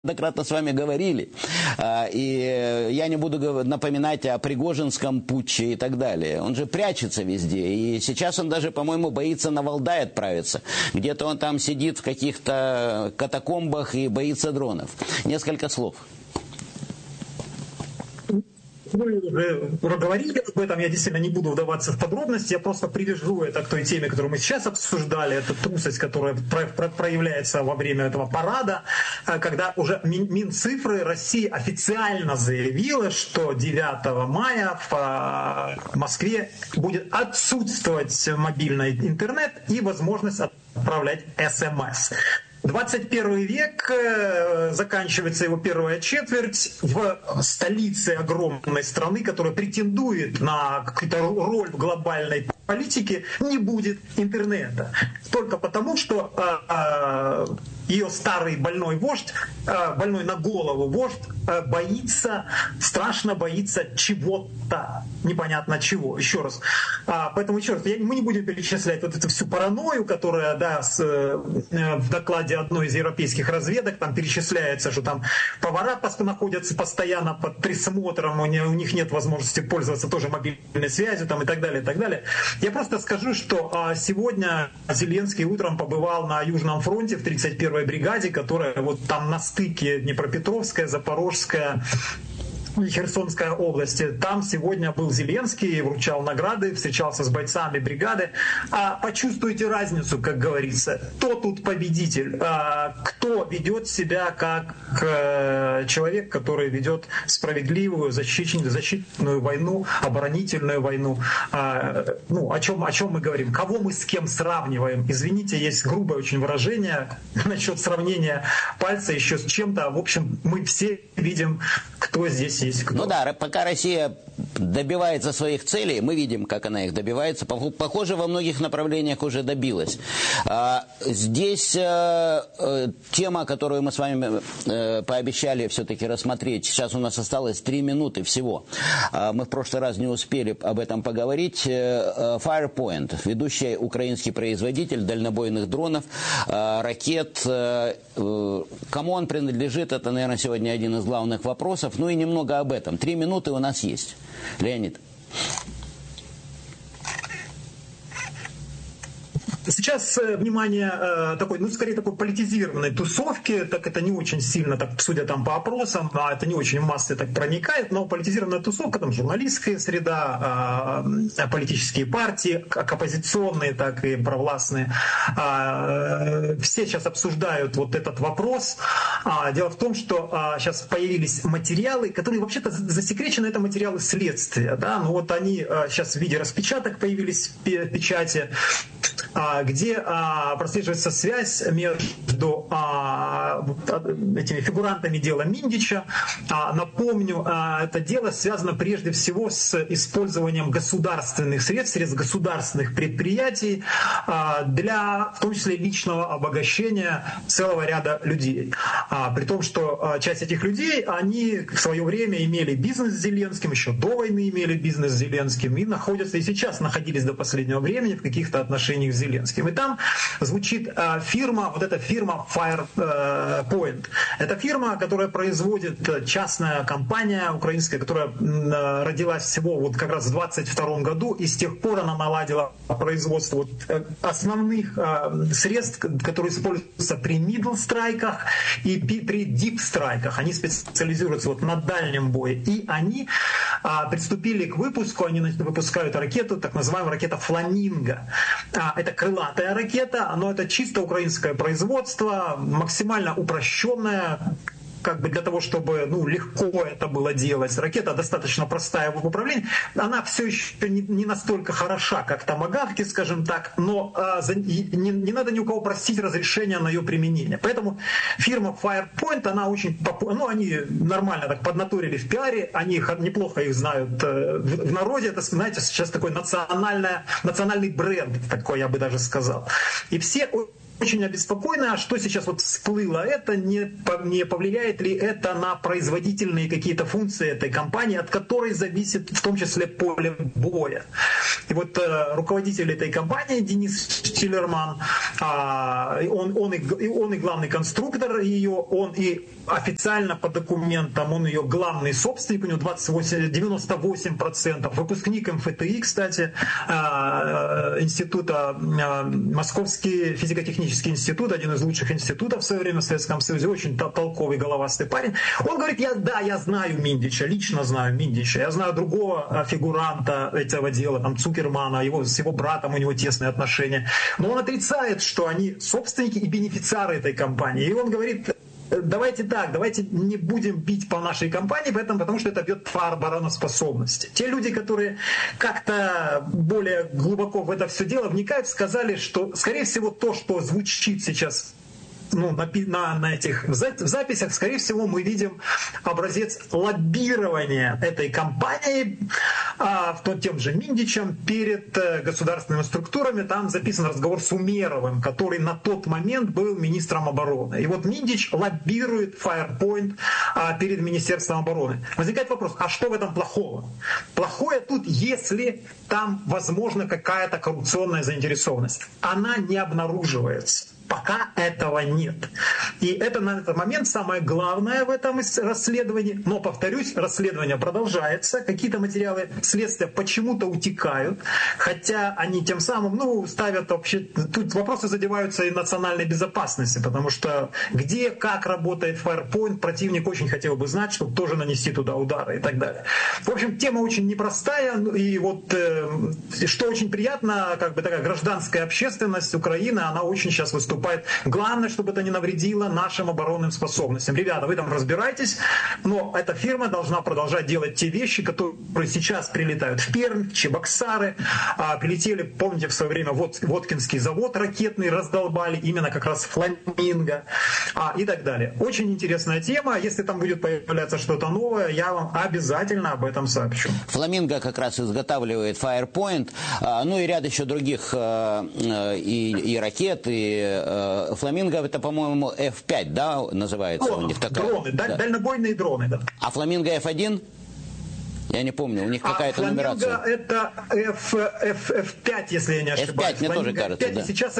неоднократно с вами говорили. И я не буду напоминать о Пригожинском путче и так далее. Он же прячется везде. И сейчас он даже, по-моему, боится на Валдай отправиться. Где-то он там сидит в каких-то катакомбах и боится дронов. Несколько слов. Вы уже говорили об этом, я действительно не буду вдаваться в подробности, я просто привяжу это к той теме, которую мы сейчас обсуждали, это трусость, которая проявляется во время этого парада, когда уже Минцифры России официально заявила, что 9 мая в Москве будет отсутствовать мобильный интернет и возможность отправлять СМС. 21 век, заканчивается его первая четверть, в столице огромной страны, которая претендует на какую-то роль в глобальной политике, не будет интернета. Только потому, что ее старый больной вождь, больной на голову вождь, боится, страшно боится чего-то, непонятно чего. Еще раз. Поэтому еще раз, мы не будем перечислять вот эту всю паранойю, которая, да, в докладе одной из европейских разведок там перечисляется, что там повара находятся постоянно под присмотром, у них нет возможности пользоваться тоже мобильной связью там, и так далее, и так далее. Я просто скажу, что сегодня Зеленский утром побывал на Южном фронте в 31-й бригаде, которая вот там на стыке Днепропетровская, Запорожская и Херсонская области. Там сегодня был Зеленский, вручал награды, встречался с бойцами бригады. Почувствуйте разницу, как говорится. Кто тут победитель? Кто ведет себя как человек, который ведет справедливую защитную войну, оборонительную войну? О чем мы говорим? Кого мы с кем сравниваем? Извините, есть грубое очень выражение насчет сравнения пальца еще с чем-то. В общем, мы все видим, кто здесь есть кто. Ну да, пока Россия добивается своих целей, мы видим, как она их добивается. Похоже, во многих направлениях уже добилась. Здесь тема, которую мы с вами пообещали все-таки рассмотреть. Сейчас у нас осталось 3 минуты всего. Мы в прошлый раз не успели об этом поговорить. Firepoint, ведущий украинский производитель дальнобойных дронов, ракет. Кому он принадлежит, это, наверное, сегодня один из главных вопросов. Ну и немного об этом. 3 минуты у нас есть. Леонид. Сейчас внимание такой, скорее такой политизированной тусовки, так это не очень сильно, так, судя там по опросам, это не очень в массы так проникает, но политизированная тусовка, там журналистская среда, политические партии, как оппозиционные, так и провластные, все сейчас обсуждают вот этот вопрос. Дело в том, что сейчас появились материалы, которые вообще-то засекречены, это материалы следствия, да, но вот они сейчас в виде распечаток появились в печати, где прослеживается связь между этими фигурантами дела Миндича. Напомню, это дело связано прежде всего с использованием государственных средств государственных предприятий для, в том числе, личного обогащения целого ряда людей. При том, что часть этих людей, они в свое время имели бизнес с Зеленским, еще до войны имели бизнес с Зеленским и находятся, и сейчас находились до последнего времени в каких-то отношениях с Зеленским. И там звучит фирма, вот эта фирма Firepoint. Это фирма, которая производит, частная компания украинская, которая родилась всего вот как раз в 22 году, и с тех пор она наладила производство вот основных средств, которые используются при middle страйках и при deep страйках. Они специализируются вот на дальнем бое. И они приступили к выпуску, они выпускают ракету, так называемую ракета «Фламинго». Это крылатая ракета, но это чисто украинское производство, максимально упрощенное, как бы для того, чтобы легко это было делать. Ракета достаточно простая в управлении. Она все еще не настолько хороша, как томагавки, скажем так, но не надо ни у кого просить разрешения на ее применение. Поэтому фирма Firepoint, она очень они нормально так поднатурили в пиаре, они неплохо их знают в народе. Это, знаете, сейчас такой национальный бренд, такой я бы даже сказал. И все очень обеспокоены, а что сейчас вот всплыло, это не повлияет ли это на производительные какие-то функции этой компании, от которой зависит в том числе поле боя. И вот руководитель этой компании Денис Штиллерман, он и главный конструктор ее, он и официально по документам он ее главный собственник, у него 98%, выпускник МФТИ, кстати, института, Московский физико-технический институт, один из лучших институтов в свое время в Советском Союзе, очень толковый, головастый парень. Он говорит, я знаю Миндича, лично знаю Миндича, я знаю другого фигуранта этого дела, там Цукермана, с его братом у него тесные отношения, но он отрицает, что они собственники и бенефициары этой компании. И он говорит, давайте не будем бить по нашей компании, потому что это бьет по обороноспособности. Те люди, которые как-то более глубоко в это все дело вникают, сказали, что, скорее всего, то, что звучит сейчас на этих записях, скорее всего, мы видим образец лоббирования этой компании тем же Миндичем перед государственными структурами. Там записан разговор с Умеровым, который на тот момент был министром обороны. И вот Миндич лоббирует Firepoint перед Министерством обороны. Возникает вопрос, а что в этом плохого? Плохое тут, если там возможна какая-то коррупционная заинтересованность. Она не обнаруживается. Пока этого нет. И это на этот момент самое главное в этом расследовании. Но, повторюсь, расследование продолжается. Какие-то материалы следствия почему-то утекают. Хотя они тем самым ставят вообще... Тут вопросы задеваются и национальной безопасности. Потому что где, как работает Firepoint, противник очень хотел бы знать, чтобы тоже нанести туда удары и так далее. В общем, тема очень непростая. И вот что очень приятно, такая гражданская общественность Украины, она очень сейчас выступает. Главное, чтобы это не навредило нашим оборонным способностям. Ребята, вы там разбирайтесь, но эта фирма должна продолжать делать те вещи, которые сейчас прилетают в Пермь, в Чебоксары. Прилетели, помните, в свое время Воткинский завод ракетный раздолбали, именно как раз Фламинго и так далее. Очень интересная тема. Если там будет появляться что-то новое, я вам обязательно об этом сообщу. Фламинго как раз изготавливает Firepoint, и ряд еще других и ракет, и Фламинго, это, по-моему, F5, да, называется у них такая? Дроны, да. Дальнобойные дроны, да. А Фламинго F1? Я не помню, у них какая-то нумерация. Фламинго это F5, если я не ошибаюсь. F5, мне тоже кажется, F5, да. Сейчас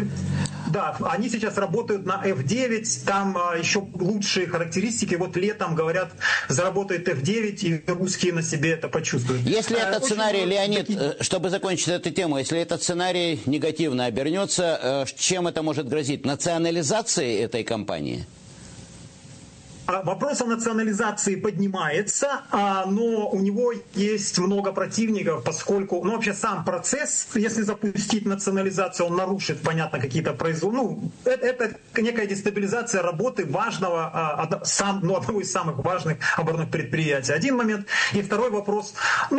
они сейчас работают на F9, там еще лучшие характеристики. Вот летом, говорят, заработает F9, и русские на себе это почувствуют. Если этот сценарий, Леонид, чтобы закончить эту тему, если этот сценарий негативно обернется, чем это может грозить? Национализацией этой компании? Вопрос о национализации поднимается, но у него есть много противников, поскольку, вообще сам процесс, если запустить национализацию, он нарушит, понятно, какие-то производства. Это некая дестабилизация работы важного, одного из самых важных оборонных предприятий. Один момент. И второй вопрос,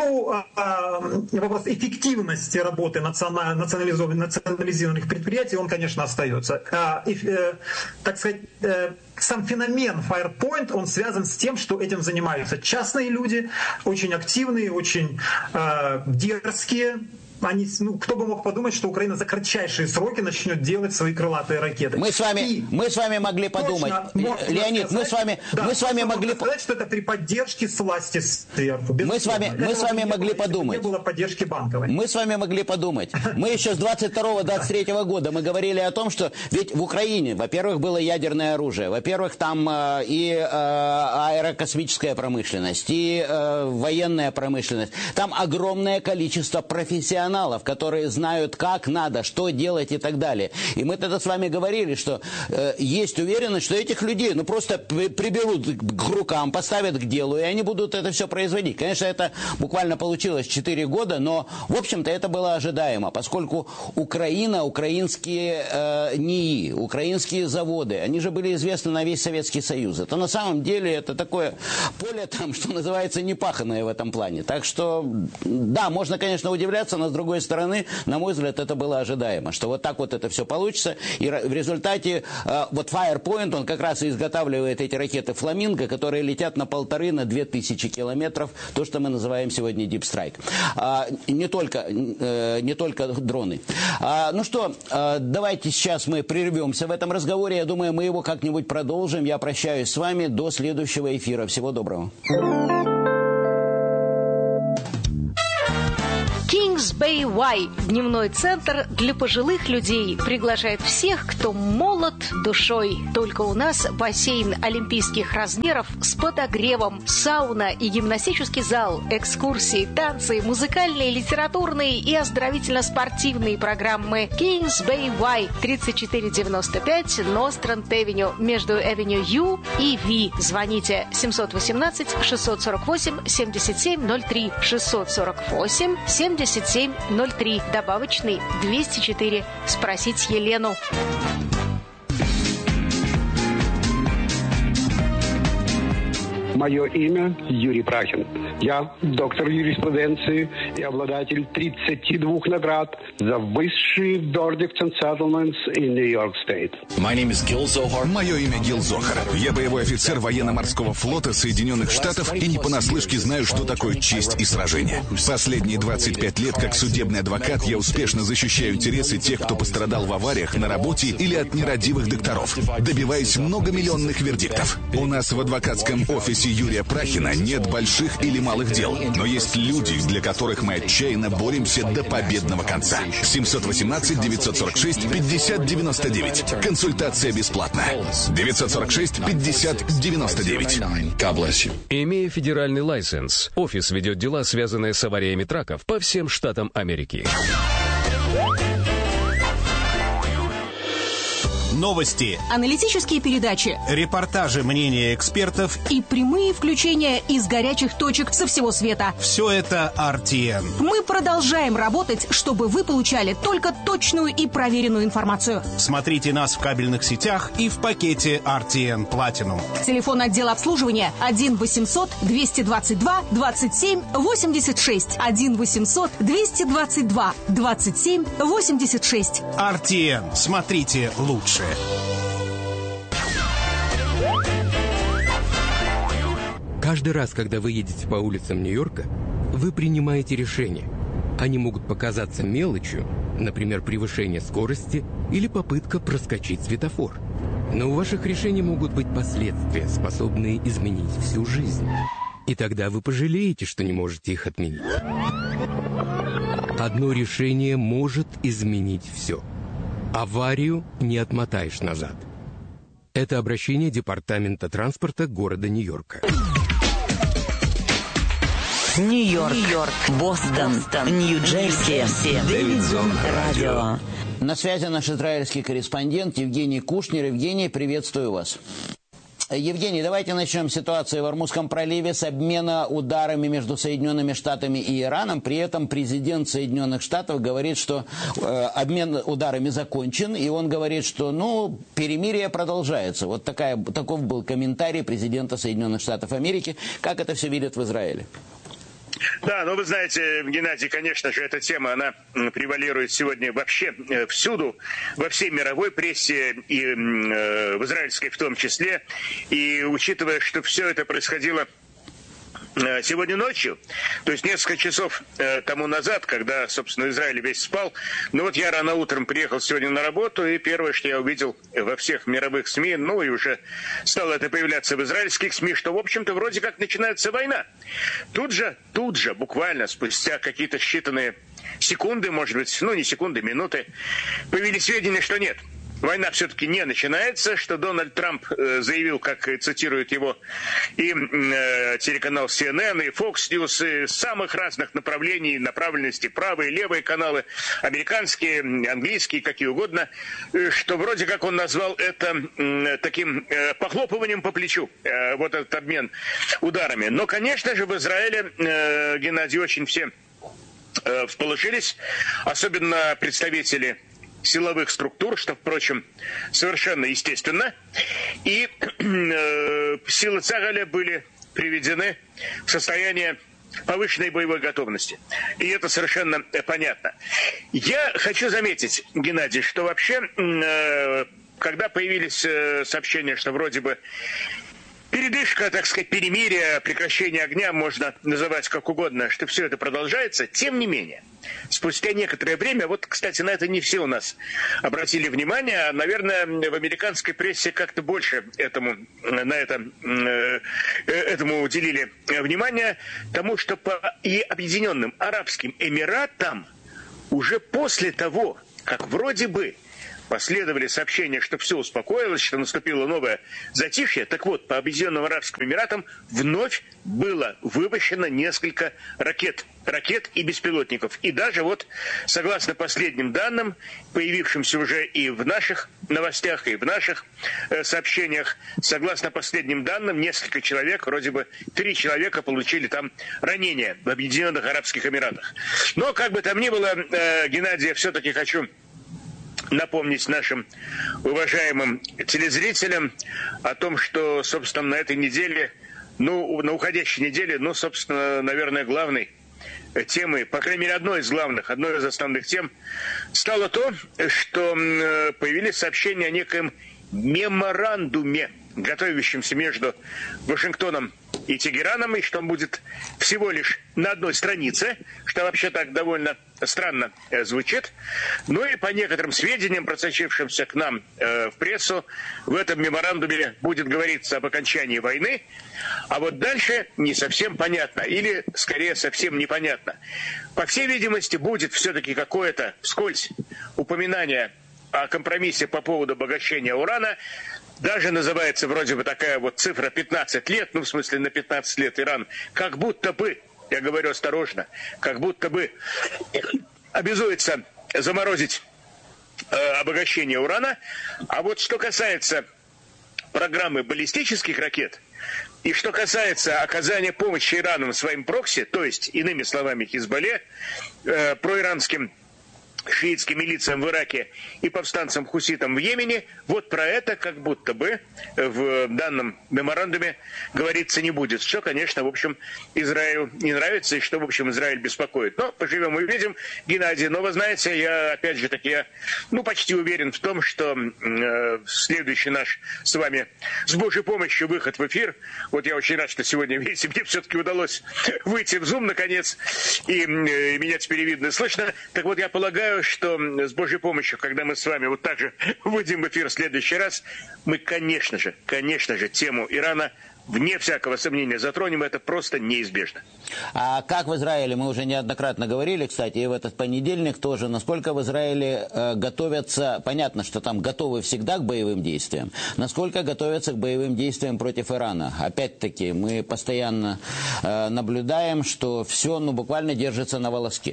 вопрос эффективности работы национализированных предприятий, он, конечно, остается. Так сказать, сам феномен Firepoint, он связан с тем, что этим занимаются частные люди, очень активные, очень дерзкие. Кто бы мог подумать, что Украина за кратчайшие сроки начнет делать свои крылатые ракеты. Мы с вами могли подумать, Леонид, мы с вами могли сказать, что это при поддержке с власти сверху. Мы с вами могли подумать. Не было поддержки банковой. Мы с вами могли подумать. Мы еще с 22-23 года мы говорили о том, что ведь в Украине, во-первых, было ядерное оружие, во-первых, там и аэрокосмическая промышленность, и военная промышленность. Там огромное количество профессионалов, которые знают, как надо, что делать и так далее. И мы тогда с вами говорили, что есть уверенность, что этих людей просто приберут к рукам, поставят к делу, и они будут это все производить. Конечно, это буквально получилось 4 года, но, в общем-то, это было ожидаемо, поскольку Украина, украинские НИИ, украинские заводы, они же были известны на весь Советский Союз. Это на самом деле это такое поле, там, что называется, непаханное в этом плане. Так что, да, можно, конечно, удивляться, но с другой стороны, на мой взгляд, это было ожидаемо, что вот так вот это все получится, и в результате вот Firepoint, он как раз и изготавливает эти ракеты «Фламинго», которые летят на 1500-2000 километров, то, что мы называем сегодня Deep Strike. Не только дроны. Давайте сейчас мы прервемся в этом разговоре, я думаю, мы его как-нибудь продолжим. Я прощаюсь с вами до следующего эфира. Всего доброго. Bay Y. Дневной центр для пожилых людей. Приглашает всех, кто молод душой. Только у нас бассейн олимпийских размеров с подогревом, сауна и гимнастический зал, экскурсии, танцы, музыкальные, литературные и оздоровительно-спортивные программы. Kings Bay Y, 3495 Ностранд-Авеню, между Авеню Ю и Ви. Звоните 718-648-7703, 648-7703, добавочный 204. Спросить Елену. Мое имя Юрий Прахин. Я доктор юриспруденции и обладатель 32 наград за высшие verdicts and settlements in New York State. Мое имя Гил Зохар. Я боевой офицер военно-морского флота Соединенных Штатов и не понаслышке знаю, что такое честь и сражение. Последние 25 лет как судебный адвокат я успешно защищаю интересы тех, кто пострадал в авариях, на работе или от нерадивых докторов, добиваясь многомиллионных вердиктов. У нас в адвокатском офисе Юрия Прахина нет больших или малых дел, но есть люди, для которых мы отчаянно боремся до победного конца. 718-946-5099. Консультация бесплатная. 946-5099. Имея федеральный лайсенс, офис ведет дела, связанные с авариями траков по всем штатам Америки. Новости, аналитические передачи, репортажи, мнения экспертов и прямые включения из горячих точек со всего света. Все это RTN. Мы продолжаем работать, чтобы вы получали только точную и проверенную информацию. Смотрите нас в кабельных сетях и в пакете RTN Platinum. Телефон отдела обслуживания 1-800-222-27-86. 1-800-222-27-86. RTN. Смотрите лучше. Каждый раз, когда вы едете по улицам Нью-Йорка, вы принимаете решения. Они могут показаться мелочью, например, превышение скорости или попытка проскочить светофор. Но у ваших решений могут быть последствия, способные изменить всю жизнь. И тогда вы пожалеете, что не можете их отменить. Одно решение может изменить все. Аварию не отмотаешь назад. Это обращение Департамента транспорта города Нью-Йорка. Нью-Йорк, Бостон, Нью-Джерси, Дэвидсон Радио. На связи наш израильский корреспондент Евгений Кушнер. Евгений, приветствую вас. Евгений, давайте начнем с ситуации в Ормузском проливе с обмена ударами между Соединенными Штатами и Ираном. При этом президент Соединенных Штатов говорит, что обмен ударами закончен, и он говорит, что перемирие продолжается. Вот таков был комментарий президента Соединенных Штатов Америки. Как это все видят в Израиле? Да, вы знаете, Геннадий, конечно же, эта тема, она превалирует сегодня вообще всюду, во всей мировой прессе, и в израильской в том числе. И учитывая, что все это происходило сегодня ночью, то есть несколько часов тому назад, когда, собственно, Израиль весь спал, я рано утром приехал сегодня на работу, и первое, что я увидел во всех мировых СМИ, и уже стало это появляться в израильских СМИ, что, в общем-то, вроде как начинается война. Тут же, буквально спустя какие-то считанные секунды, может быть, не секунды, минуты, появились сведения, что нет. Война все-таки не начинается, что Дональд Трамп заявил, как цитирует его и телеканал CNN, и Fox News, и самых разных направлений, направленности, правые, левые каналы, американские, английские, какие угодно, что вроде как он назвал это таким похлопыванием по плечу, вот этот обмен ударами. Но, конечно же, в Израиле, Геннадий, очень все всполошились, особенно представители силовых структур, что, впрочем, совершенно естественно. И силы Цагаля были приведены в состояние повышенной боевой готовности. И это совершенно понятно. Я хочу заметить, Геннадий, что вообще, когда появились сообщения, что вроде бы передышка, так сказать, перемирие, прекращение огня, можно называть как угодно, что все это продолжается, тем не менее, спустя некоторое время, кстати, на это не все у нас обратили внимание, а, наверное, в американской прессе как-то больше этому уделили внимание, тому, что по и Объединенным Арабским Эмиратам уже после того, как вроде бы последовали сообщения, что все успокоилось, что наступило новое затишье. Так вот, по Объединенным Арабским Эмиратам вновь было выпущено несколько ракет и беспилотников. И даже вот, согласно последним данным, появившимся уже и в наших новостях, и в наших сообщениях, согласно последним данным, несколько человек, вроде бы 3 человека получили там ранения в Объединенных Арабских Эмиратах. Но, как бы там ни было, Геннадий, я все-таки хочу напомнить нашим уважаемым телезрителям о том, что, собственно, на этой неделе, на уходящей неделе, собственно, наверное, главной темой, по крайней мере, одной из основных тем, стало то, что появились сообщения о некоем меморандуме, готовящемся между Вашингтоном и Тегераном, и что он будет всего лишь на одной странице, что вообще так довольно странно звучит. Ну и по некоторым сведениям, просочившимся к нам в прессу, в этом меморандуме будет говориться об окончании войны, а вот дальше не совсем понятно, или скорее совсем непонятно. По всей видимости, будет все-таки какое-то вскользь упоминание о компромиссе по поводу обогащения урана. Даже называется вроде бы такая вот цифра 15 лет, в смысле на 15 лет Иран, как будто бы, я говорю осторожно, как будто бы обязуется заморозить обогащение урана. А вот что касается программы баллистических ракет, и что касается оказания помощи Ирану своим прокси, то есть, иными словами, Хизбалле, проиранским шиитским милициям в Ираке и повстанцам-хуситам в Йемене, вот про это как будто бы в данном меморандуме говориться не будет. Что, конечно, в общем, Израилю не нравится и что, в общем, Израиль беспокоит. Но поживем и увидим, Геннадий. Но вы знаете, я, опять же таки, почти уверен в том, что следующий наш с вами, с Божьей помощью, выход в эфир, вот я очень рад, что сегодня, видите, мне все-таки удалось выйти в Zoom, наконец, и меня теперь видно и слышно. Так вот, я полагаю, что с Божьей помощью, когда мы с вами вот так же выйдем в эфир в следующий раз, мы, конечно же, тему Ирана, вне всякого сомнения, затронем. Это просто неизбежно. А как в Израиле, мы уже неоднократно говорили, кстати, и в этот понедельник тоже, насколько в Израиле готовятся, понятно, что там готовы всегда к боевым действиям, насколько готовятся к боевым действиям против Ирана? Опять-таки, мы постоянно наблюдаем, что все, буквально держится на волоске.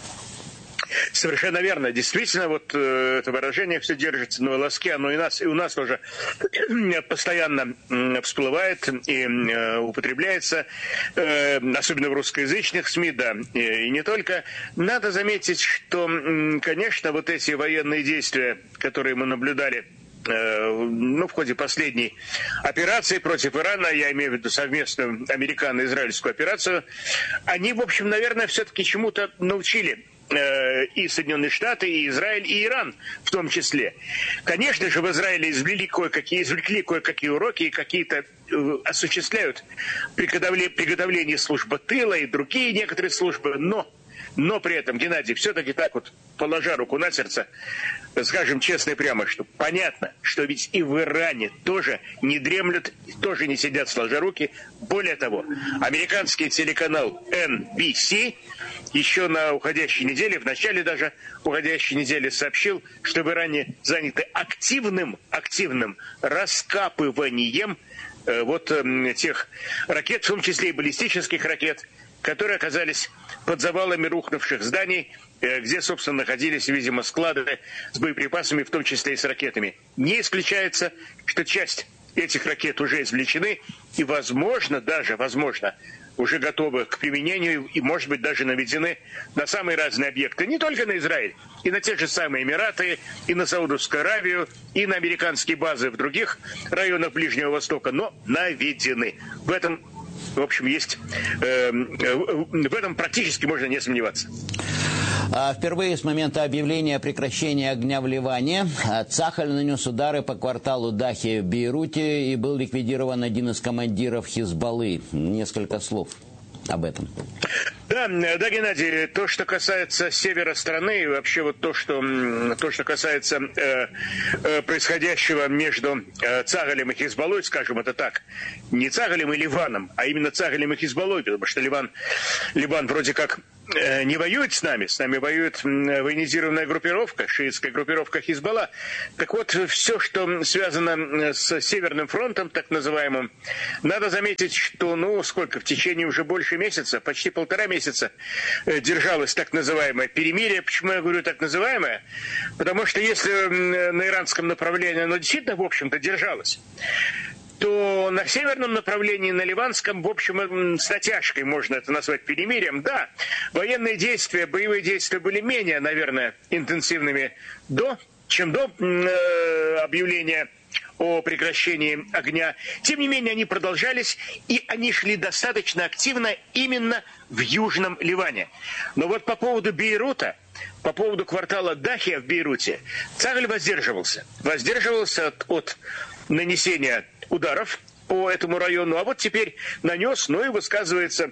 Совершенно верно. Действительно, вот это выражение «все держится на волоске», оно и у нас тоже постоянно всплывает и употребляется, особенно в русскоязычных СМИ, да, и не только. Надо заметить, что, конечно, вот эти военные действия, которые мы наблюдали в ходе последней операции против Ирана, я имею в виду совместную американо-израильскую операцию, они, в общем, наверное, все-таки чему-то научили и Соединенные Штаты, и Израиль, и Иран в том числе. Конечно же, в Израиле извлекли кое-какие уроки и какие-то осуществляют приготовление службы тыла и другие некоторые службы, но при этом, Геннадий, все-таки так вот, положа руку на сердце, скажем честно и прямо, что понятно, что ведь и в Иране тоже не дремлют, тоже не сидят сложа руки. Более того, американский телеканал NBC еще на уходящей неделе, в начале даже уходящей недели сообщил, что в Иране заняты активным раскапыванием тех ракет, в том числе и баллистических ракет, которые оказались под завалами рухнувших зданий, где, собственно, находились, видимо, склады с боеприпасами, в том числе и с ракетами. Не исключается, что часть этих ракет уже извлечены и, возможно, уже готовы к применению и, может быть, даже наведены на самые разные объекты. Не только на Израиль, и на те же самые Эмираты, и на Саудовскую Аравию, и на американские базы в других районах Ближнего Востока, но наведены. В этом, в общем, есть... в этом практически можно не сомневаться. Впервые с момента объявления о прекращении огня в Ливане Цахаль нанес удары по кварталу Дахи в Бейруте и был ликвидирован один из командиров Хизбаллы. Несколько слов об этом. Да, Геннадий, то, что касается севера страны, и вообще вот то, что касается происходящего между Цагалем и Хизбаллой, скажем это так, не Цагалем и Ливаном, а именно Цагалем и Хизбаллой, потому что Ливан вроде как не воюет с нами воюет военизированная группировка, шиитская группировка Хизбалла. Так вот, все, что связано с Северным фронтом, так называемым, надо заметить, что, в течение уже больше месяца, почти 1,5 месяца держалось так называемое перемирие. Почему я говорю так называемое? Потому что если на иранском направлении оно действительно, в общем-то, держалось, то на северном направлении, на ливанском, в общем, с натяжкой можно это назвать перемирием. Да, военные действия, боевые действия были менее, наверное, интенсивными чем до объявления о прекращении огня. Тем не менее, они продолжались, и они шли достаточно активно именно в Южном Ливане. Но вот по поводу Бейрута, по поводу квартала Дахия в Бейруте, Цагль воздерживался. Воздерживался от нанесения ударов по этому району, а вот теперь нанес, и высказывается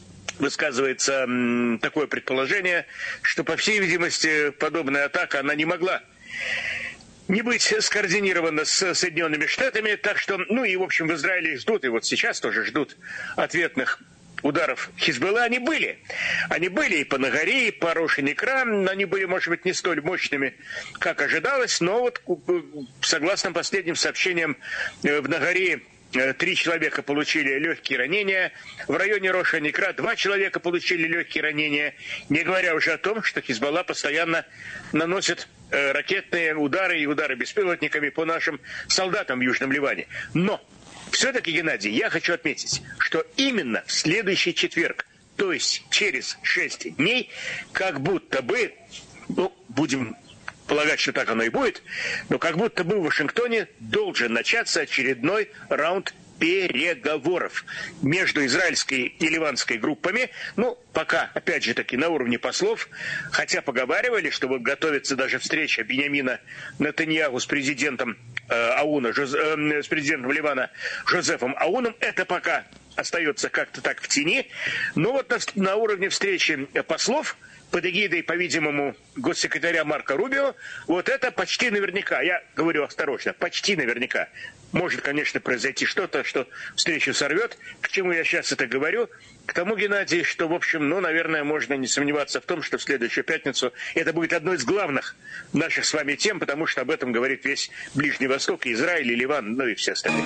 такое предположение, что, по всей видимости, подобная атака, она не могла не быть скоординирована с Соединенными Штатами, так что, и, в общем, в Израиле ждут, и вот сейчас тоже ждут ответных ударов Хизбалла. Они были и по Нагаре, и по Рош-ан-Икра. Они были, может быть, не столь мощными, как ожидалось, но вот согласно последним сообщениям, в Нагаре 3 человека получили легкие ранения. В районе Рош-ан-Икра 2 человека получили легкие ранения. Не говоря уже о том, что Хизбалла постоянно наносит ракетные удары и удары беспилотниками по нашим солдатам в Южном Ливане. Но все-таки, Геннадий, я хочу отметить, что именно в следующий четверг, то есть через 6 дней, как будто бы, будем полагать, что так оно и будет, но как будто бы в Вашингтоне должен начаться очередной раунд переговоров между израильской и ливанской группами. Пока, опять же таки, на уровне послов, хотя поговаривали, что вот готовится даже встреча Биньямина Нетаньяху с президентом с президентом Ливана Жозефом Ауном. Это пока остается как-то так в тени. Но вот на уровне встречи послов под эгидой, по-видимому, госсекретаря Марко Рубио, вот это почти наверняка, я говорю осторожно, почти наверняка, может, конечно, произойти что-то, что встречу сорвет. К чему я сейчас это говорю? К тому, Геннадий, что, в общем, наверное, можно не сомневаться в том, что в следующую пятницу это будет одной из главных наших с вами тем, потому что об этом говорит весь Ближний Восток, и Израиль, и Ливан, и все остальные.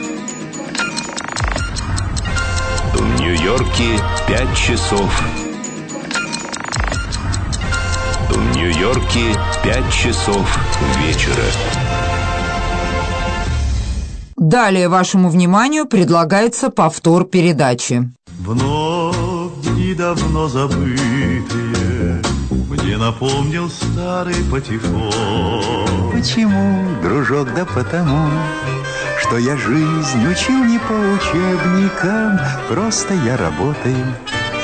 В Нью-Йорке 5 часов. В Нью-Йорке 5 часов вечера. Далее вашему вниманию предлагается повтор передачи. Вновь дни давно забытые мне напомнил старый патефон. Почему, дружок, да потому, что я жизнь учил не по учебникам, просто я работаю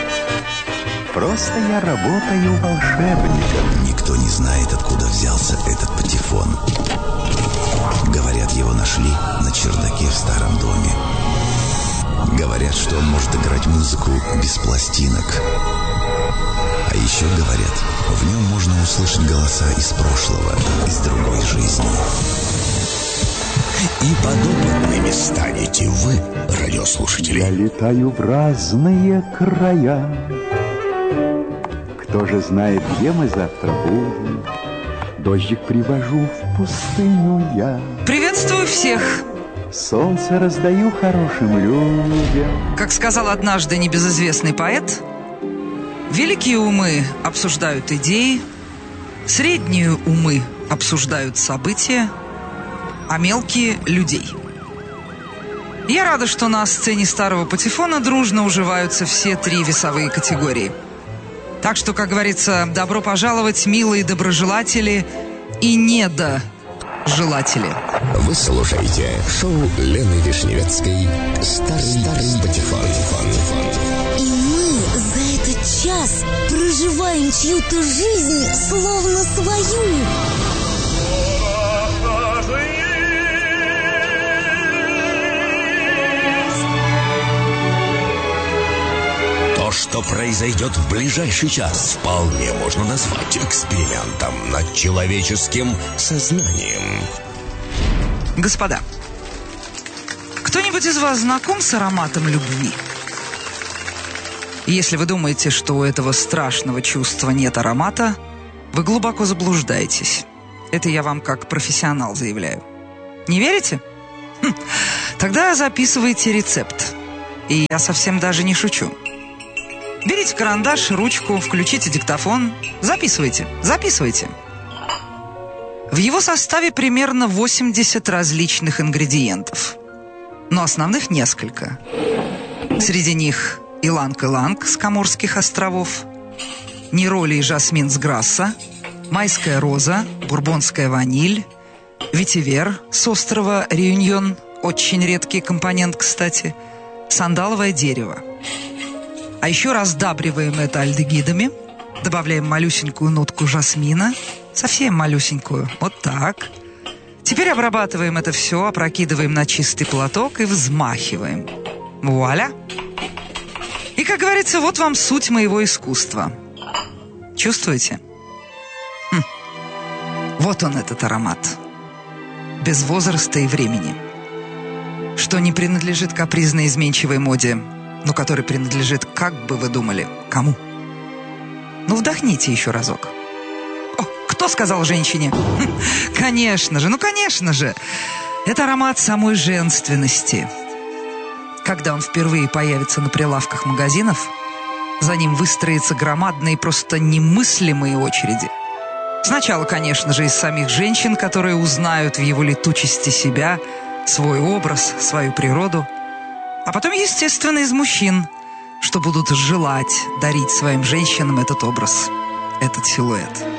волшебником. Никто не знает, откуда взялся этот патефон. Говорят, его нашли на чердаке в старом доме. Говорят, что он может играть музыку без пластинок. А еще говорят, в нем можно услышать голоса из прошлого, из другой жизни. И подопытными станете вы, радиослушатели. Я летаю в разные края. Кто же знает, где мы завтра будем? Дождик привожу в пустыню я. Приветствую всех. Солнце раздаю хорошим людям. Как сказал однажды небезызвестный поэт, великие умы обсуждают идеи, средние умы обсуждают события, а мелкие – людей. Я рада, что на сцене старого патефона дружно уживаются все 3 весовые категории. Так что, как говорится, добро пожаловать, милые доброжелатели и недожелатели. Вы слушаете шоу Лены Вишневецкой «Старый патефон». И мы за этот час проживаем чью-то жизнь словно свою. То, что произойдет в ближайший час, вполне можно назвать экспериментом над человеческим сознанием. Господа, кто-нибудь из вас знаком с ароматом любви? И если вы думаете, что у этого страшного чувства нет аромата, вы глубоко заблуждаетесь. Это я вам как профессионал заявляю. Не верите? Тогда записывайте рецепт. И я совсем даже не шучу. Берите карандаш, ручку, включите диктофон. Записывайте, записывайте. В его составе примерно 80 различных ингредиентов. Но основных несколько. Среди них иланг-иланг с Коморских островов, нероли и жасмин с Грасса, майская роза, бурбонская ваниль, ветивер с острова Реюньон, очень редкий компонент, кстати, сандаловое дерево. А еще раздабриваем это альдегидами, добавляем малюсенькую нотку жасмина, совсем малюсенькую, вот так. Теперь обрабатываем это все, опрокидываем на чистый платок и взмахиваем. Вуаля! И, как говорится, вот вам суть моего искусства. Чувствуете? Вот он, этот аромат. Без возраста и времени. Что не принадлежит капризной изменчивой моде, но который принадлежит, как бы вы думали, кому? Ну, вдохните еще разок. О, кто сказал женщине? Конечно же, ну, конечно же. Это аромат самой женственности. Когда он впервые появится на прилавках магазинов, за ним выстроятся громадные, просто немыслимые очереди. Сначала, конечно же, из самих женщин, которые узнают в его летучести себя, свой образ, свою природу. А потом, естественно, из мужчин, что будут желать дарить своим женщинам этот образ, этот силуэт.